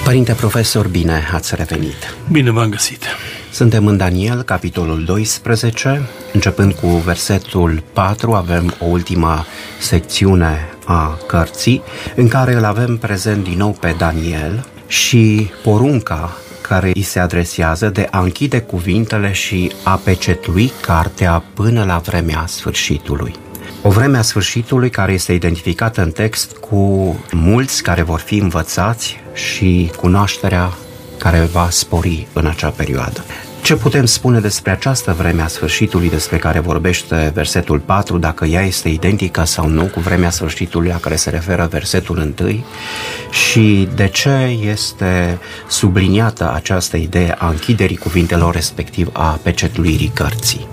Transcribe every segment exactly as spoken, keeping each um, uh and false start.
Părinte profesor, bine ați revenit! Bine v-am găsit! Suntem în Daniel, capitolul doisprezece, începând cu versetul patru, avem o ultimă secțiune a cărții, în care îl avem prezent din nou pe Daniel și porunca care îi se adresează de a închide cuvintele și a pecetlui cartea până la vremea sfârșitului. O vreme a sfârșitului care este identificată în text cu mulți care vor fi învățați și cunoașterea care va spori în acea perioadă. Ce putem spune despre această vreme a sfârșitului despre care vorbește versetul patru, dacă ea este identică sau nu cu vremea sfârșitului la care se referă versetul unu și de ce este subliniată această idee a închiderii cuvintelor, respectiv a pecetluirii cărții?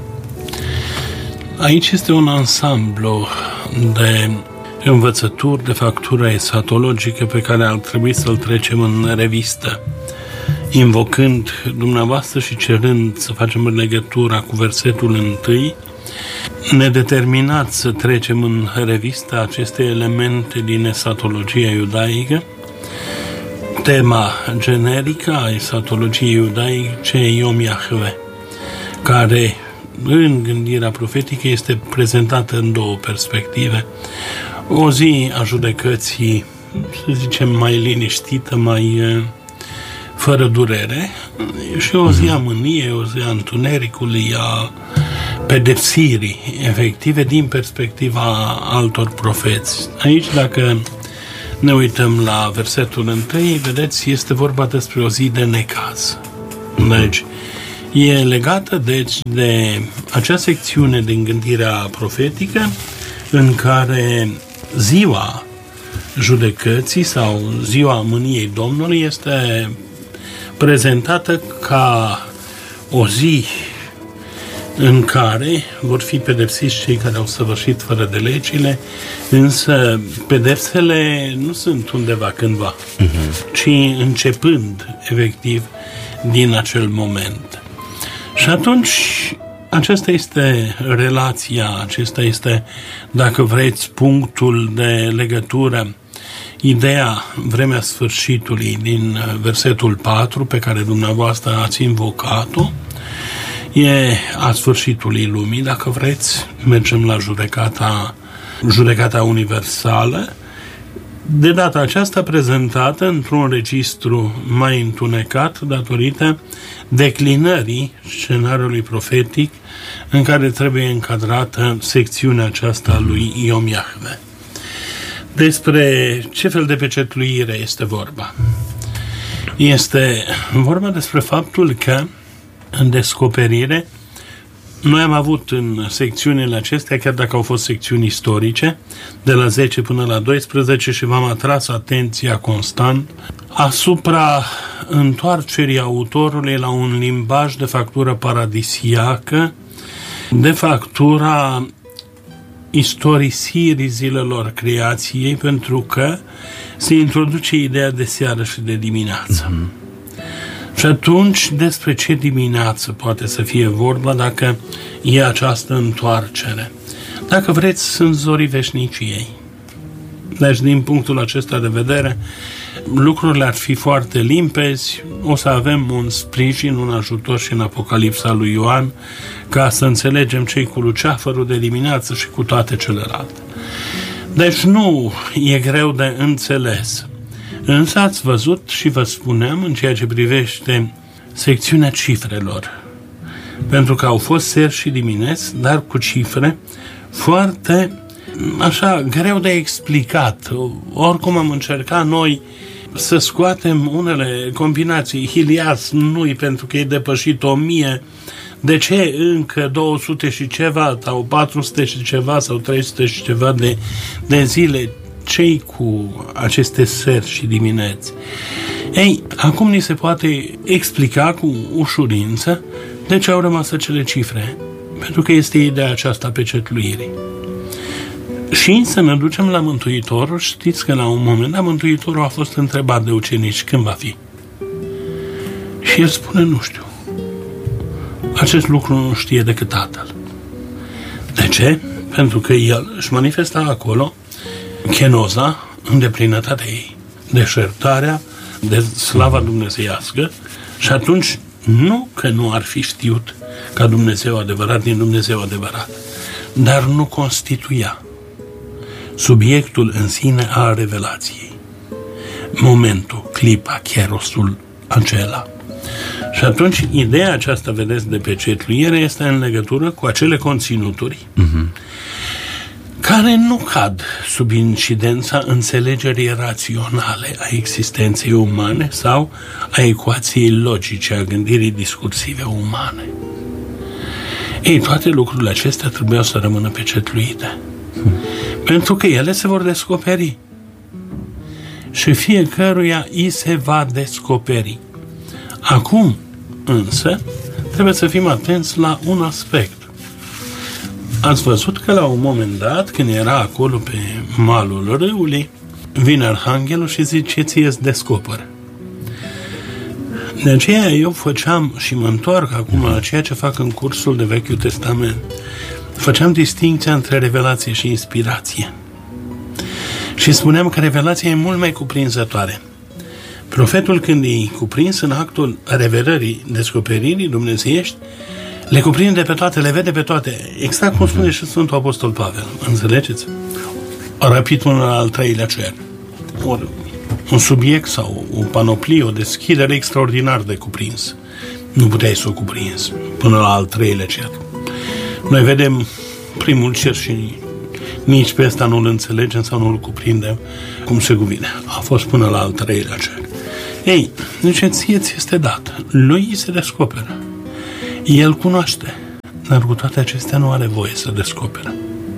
Aici este un ansamblu de învățături, de factură esatologică pe care ar trebui să-l trecem în revistă, invocând dumneavoastră și cerând să facem legătura cu versetul unu, nedeterminați să trecem în revistă aceste elemente din esatologia iudaică. Tema generică a esatologiei iudaice e Yom Yahweh, care în gândirea profetică este prezentată în două perspective. O zi a judecății, să zicem, mai liniștită, mai fără durere, și o zi a mâniei, o zi a întunericului, a pedepsirii efective din perspectiva altor profeți. Aici, dacă ne uităm la versetul unu, vedeți, este vorba despre o zi de necaz. Deci, e legată, deci, de acea secțiune din gândirea profetică în care ziua judecății sau ziua mâniei Domnului este prezentată ca o zi în care vor fi pedepsiți cei care au săvârșit fără de legile, însă pedepsele nu sunt undeva cândva, uh-huh. ci începând, efectiv, din acel moment. Și atunci, aceasta este relația, acesta este, dacă vreți, punctul de legătură, ideea vremea sfârșitului din versetul patru, pe care dumneavoastră ați invocat-o, e a sfârșitului lumii, dacă vreți, mergem la judecata, judecata universală, de data aceasta prezentată într-un registru mai întunecat datorită declinării scenariului profetic în care trebuie încadrată secțiunea aceasta a lui Yom Yahweh. Despre ce fel de pecetluire este vorba? Este vorba despre faptul că în descoperire noi am avut în secțiunile acestea, chiar dacă au fost secțiuni istorice, de la zece până la doisprezece, și v-am atras atenția constant asupra întoarcerii autorului la un limbaj de factură paradisiacă, de factura istorisirii zilelor creației, pentru că se introduce ideea de seară și de dimineață. Mm-hmm. Și atunci, despre ce dimineață poate să fie vorba dacă e această întoarcere? Dacă vreți, sunt zorii veșniciei. Deci, din punctul acesta de vedere, lucrurile ar fi foarte limpezi, o să avem un sprijin, un ajutor și în Apocalipsa lui Ioan, ca să înțelegem ce-i cu luceafărul de dimineață și cu toate celelalte. Deci nu e greu de înțeles. Însă ați văzut și vă spuneam în ceea ce privește secțiunea cifrelor. Pentru că au fost seri și dimineți, dar cu cifre foarte, așa, greu de explicat. Oricum am încercat noi să scoatem unele combinații. Hilias nu-i, pentru că e depășit o mie. De ce încă două sute și ceva sau patru sute și ceva sau trei sute și ceva de, de zile? Ce-i cu aceste seri și dimineți? Ei, acum ni se poate explica cu ușurință de ce au rămas acele cifre. Pentru că este ideea aceasta a pecetluirii. Și să ne ducem la Mântuitorul. Știți că la un moment dat Mântuitorul a fost întrebat de ucenici când va fi. Și el spune, nu știu. Acest lucru nu știe decât Tatăl. De ce? Pentru că el își manifesta acolo chenoza în deplinătatea ei. Deșertarea, de slava dumnezeiască și atunci nu că nu ar fi știut ca Dumnezeu adevărat din Dumnezeu adevărat, dar nu constituia subiectul în sine al revelației. Momentul, clipa, cherosul acela. Și atunci, ideea aceasta, vedeți, de pecetluire este în legătură cu acele conținuturi uh-huh. care nu cad sub incidența înțelegerii raționale a existenței umane sau a ecuației logice a gândirii discursive umane. Ei, toate lucrurile acestea trebuiau să rămână pecetluite. Hmm. Pentru că ele se vor descoperi. Și fiecăruia îi se va descoperi. Acum, însă, trebuie să fim atenți la un aspect. Ați văzut că la un moment dat, când era acolo pe malul râului, vine Arhanghelul și zice, ție îți descoperă. De aceea eu făceam, și mă întorc acum la ceea ce fac în cursul de Vechiul Testament, făceam distinția între revelație și inspirație. Și spuneam că revelația e mult mai cuprinzătoare. Profetul, când e cuprins în actul revelării, descoperirii dumnezeiești, le cuprinde pe toate, le vede pe toate, exact cum spune și Sfântul Apostol Pavel. Înțelegeți? Răpit până la al treilea cer. Ori un subiect sau o panoplie, o deschidere extraordinar de cuprins. Nu puteai să o cuprinzi până la al treilea cer. Noi vedem primul cer și nici pe ăsta nu-l înțelegem sau nu-l cuprindem cum se cuvine. A fost până la al treilea cer. Ei, zice, ție ți este dat. Lui îi se descoperă. El cunoaște, dar cu toate acestea nu are voie să descoperă.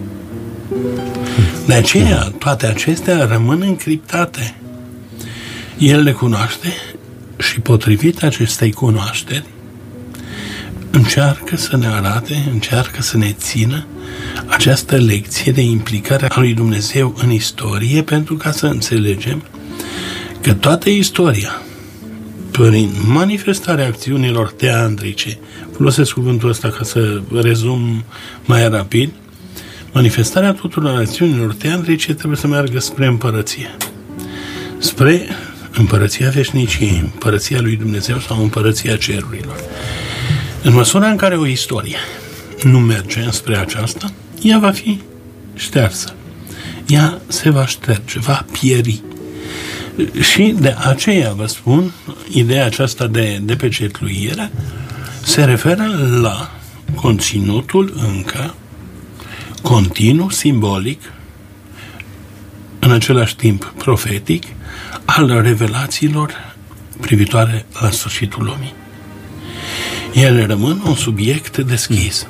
De aceea, toate acestea rămân încriptate. El le cunoaște și, potrivit acestei cunoașteri, încearcă să ne arate, încearcă să ne țină această lecție de implicare a lui Dumnezeu în istorie, pentru ca să înțelegem că toată istoria, prin manifestarea acțiunilor teandrice, folosesc cuvântul ăsta ca să rezum mai rapid, manifestarea tuturor acțiunilor teandrice trebuie să meargă spre împărăție. Spre împărăția veșniciei, împărăția lui Dumnezeu sau împărăția cerurilor. În măsura în care o istorie nu merge spre aceasta, ea va fi ștearsă. Ea se va șterge, va pieri. Și de aceea vă spun, ideea aceasta de, de pecetluire se referă la conținutul încă continuu, simbolic, în același timp profetic, al revelațiilor privitoare la sfârșitul lumii. Ele rămân un subiect deschis.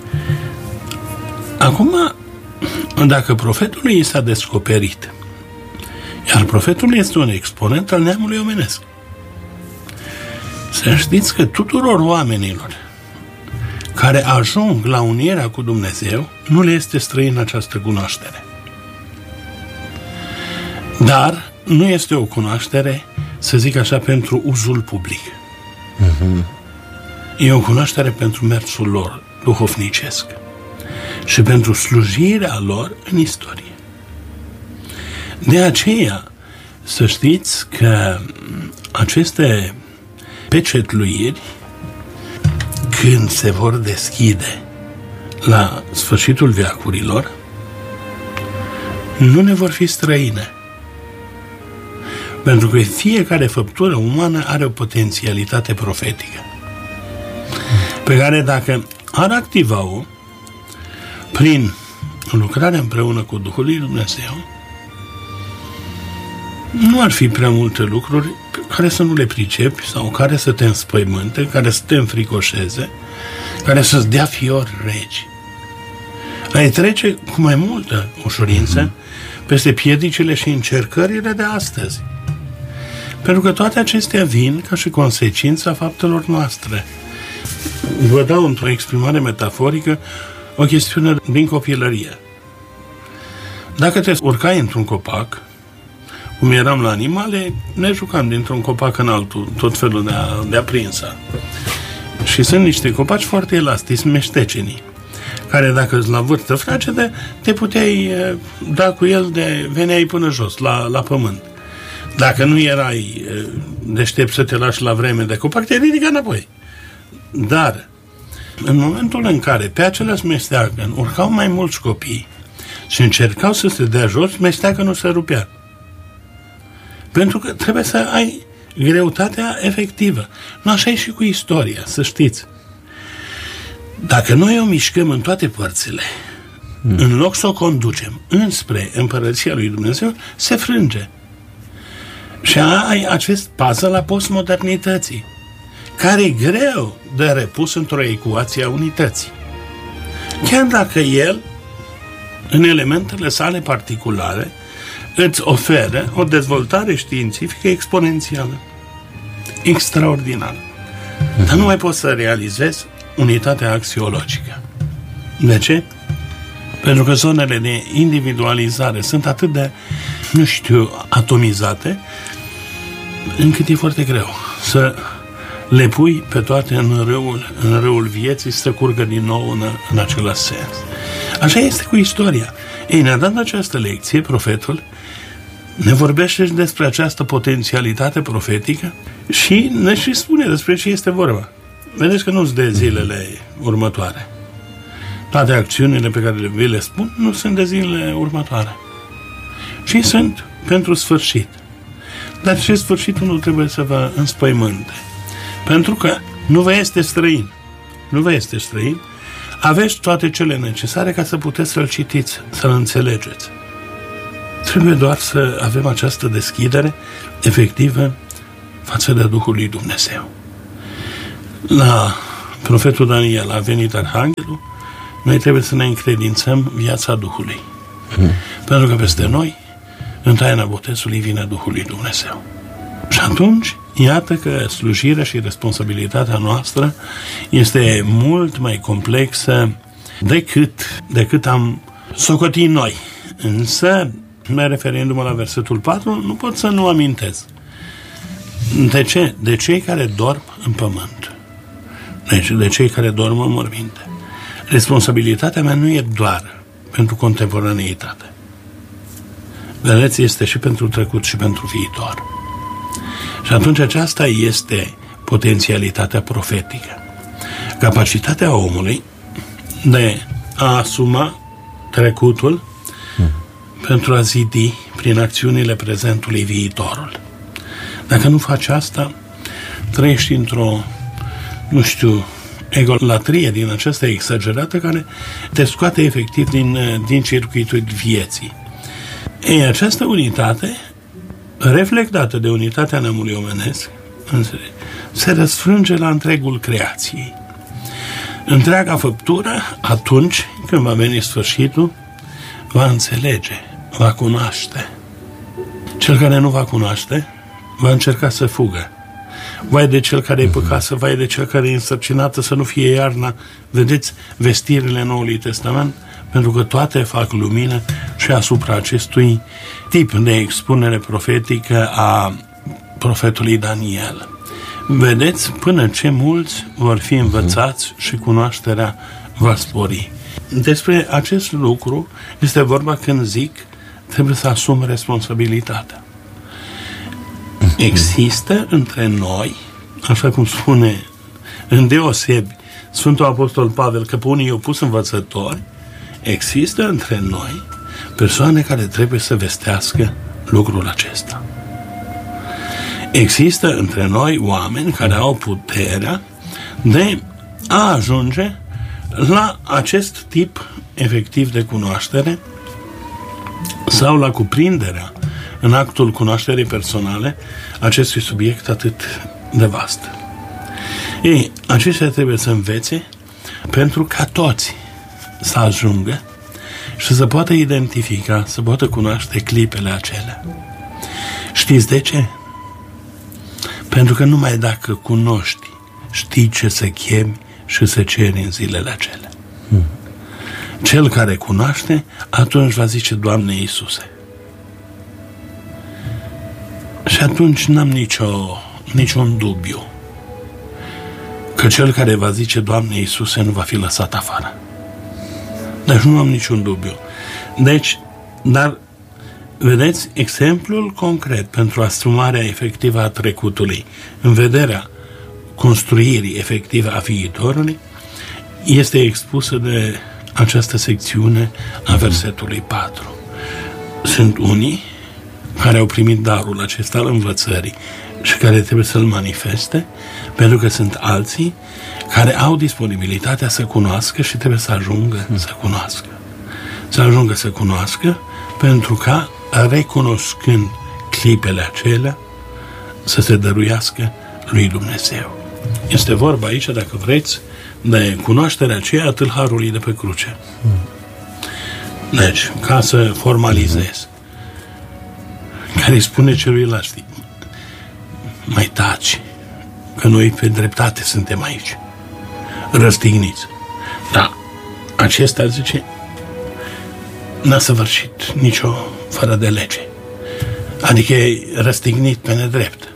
Acum, dacă profetului i s-a descoperit, iar profetul este un exponent al neamului omenesc, să știți că tuturor oamenilor care ajung la unirea cu Dumnezeu nu le este străină această cunoaștere. Dar nu este o cunoaștere, să zic așa, pentru uzul public. Uh-huh. E o cunoaștere pentru mersul lor duhovnicesc și pentru slujirea lor în istorie. De aceea, să știți că aceste pecetluiri, când se vor deschide la sfârșitul veacurilor, nu ne vor fi străine. Pentru că fiecare făptură umană are o potențialitate profetică, pe care, dacă ar activa-o prin lucrarea împreună cu Duhul lui Dumnezeu, nu ar fi prea multe lucruri care să nu le pricepi sau care să te înspăimânte, care să te înfricoșeze, care să-ți dea fiori regi. Ai trece cu mai multă ușurință mm-hmm. peste piedicile și încercările de astăzi. Pentru că toate acestea vin ca și consecința faptelor noastre. Vă dau într-o exprimare metaforică o chestiune din copilărie. Dacă te urcai într-un copac, cum eram la animale, ne jucam dintr-un copac în altul, tot felul de, a, de aprinsa. Și sunt niște copaci foarte elastici, meștecenii, care dacă îți la vârtă fragedă, te puteai da cu el de veneai până jos, la, la pământ. Dacă nu erai deștept să te lași la vreme de copac, te ridica înapoi. Dar, în momentul în care pe același mesteagăn urcau mai mulți copii și încercau să se dea jos, mesteagănul se rupea. Pentru că trebuie să ai greutatea efectivă. Nu așa e și cu istoria, să știți. Dacă noi o mișcăm în toate părțile, mm. în loc să o conducem înspre Împărăția lui Dumnezeu, se frânge. Și ai acest puzzle a postmodernității, care e greu de repus într-o ecuație a unității. Chiar dacă el, în elementele sale particulare, îți oferă o dezvoltare științifică exponențială, extraordinară. Dar nu mai poți să realizezi unitatea axiologică. De ce? Pentru că zonele de individualizare sunt atât de, nu știu, atomizate, încât e foarte greu să le pui pe toate în râul, în râul vieții, să curgă din nou în, în același sens. Așa este cu istoria. Ei, ne-a dat această lecție, profetul ne vorbește și despre această potențialitate profetică și ne și spune despre ce este vorba. Vedeți că nu-s de zilele următoare. Toate acțiunile pe care vi le spun nu sunt de zilele următoare, ci sunt pentru sfârșit. Dar ce sfârșitul nu trebuie să vă înspăimânte. Pentru că nu vă este străin. Nu vă este străin. Aveți toate cele necesare ca să puteți să-l citiți, să-l înțelegeți. Trebuie doar să avem această deschidere efectivă față de Duhul lui Dumnezeu. La profetul Daniel a venit Arhanghelul, noi trebuie să ne încredințăm viața Duhului. Mm. Pentru că peste noi, în taina botezului, vine Duhul lui Dumnezeu. Și atunci, iată că slujirea și responsabilitatea noastră este mult mai complexă decât, decât am socotit noi. Însă, mai referindu-mă la versetul patru, nu pot să nu amintesc. De ce? De cei care dorm în pământ. Deci, de cei care dorm în morminte. Responsabilitatea mea nu e doar pentru contemporaneitate. Vedeți, este și pentru trecut și pentru viitor. Și atunci aceasta este potențialitatea profetică. Capacitatea omului de a asuma trecutul hmm. pentru a zidi prin acțiunile prezentului viitorul. Dacă nu faci asta, trăiești într-o, nu știu, egolatrie din aceasta exagerată care te scoate efectiv din, din circuitul vieții. Ei, această unitate, reflectată de unitatea neamului omenesc, se răsfrânge la întregul creației. Întreaga făptură, atunci când va veni sfârșitul, va înțelege, va cunoaște. Cel care nu va cunoaște, va încerca să fugă. Vai de cel care e păcasă, vai de cel care e însărcinată, să nu fie iarna. Vedeți vestirile Noului Testament? Pentru că toate fac lumină și asupra acestui tip de expunere profetică a profetului Daniel. Vedeți, până ce mulți vor fi învățați și cunoașterea va spori. Despre acest lucru este vorba când zic trebuie să asum responsabilitatea. Există între noi, așa cum spune îndeosebi Sfântul Apostol Pavel, că pe unii i-au pus învățători, există între noi persoane care trebuie să vestească lucrul acesta. Există între noi oameni care au puterea de a ajunge la acest tip efectiv de cunoaștere sau la cuprinderea în actul cunoașterii personale acestui subiect atât de vast. Ei, aceștia trebuie să învețe pentru ca toți să ajungă și să poată identifica, să poată cunoaște clipele acelea. Știți de ce? Pentru că numai dacă cunoști, știi ce să chemi și să ceri în zilele acelea. Hmm. Cel care cunoaște, atunci va zice, Doamne Iisuse. Și atunci n-am nicio, niciun dubiu că cel care va zice, Doamne Iisuse, nu va fi lăsat afară. Deci nu am niciun dubiu. Deci, dar Vedeți, exemplul concret pentru asumarea efectivă a trecutului în vederea construirii efective a viitorului este expusă de această secțiune a versetului patru. Sunt unii care au primit darul acesta al învățării și care trebuie să-l manifeste, pentru că sunt alții care au disponibilitatea să cunoască și trebuie să ajungă să cunoască. Să ajungă să cunoască pentru ca, recunoscând clipele acelea, să se dăruiască lui Dumnezeu. Este vorba aici, dacă vreți, de cunoașterea aceea a tâlharului de pe cruce. Deci, ca să formalizez, care îi spune celuilalt, mai taci, că noi pe dreptate suntem aici, răstigniți. Dar acesta, zice, n-a săvârșit nicio fără de lege. Adică e răstignit pe nedrept.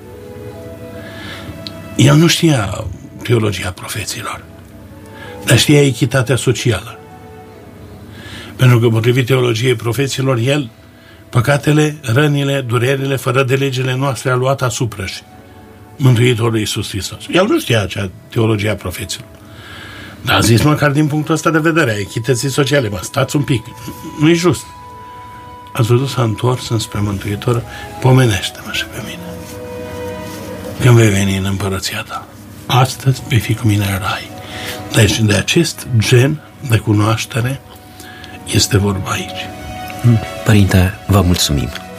El nu știa teologia profeților, dar știa echitatea socială. Pentru că, potrivit teologiei profeților, el păcatele, rănile, durerile, fără de legile noastre a luat asupra și Mântuitorul Iisus Hristos. El nu știa acea teologia profeților. Dar a zis măcar din punctul ăsta de vedere a echității sociale, mă, stați un pic, nu-i just. Ați văzut, s-a întors înspre Mântuitor, pomenește-mă și pe mine când vei veni în împărăția ta. Astăzi vei fi cu mine în rai. Deci de acest gen de cunoaștere este vorba aici. Părinte, vă mulțumim.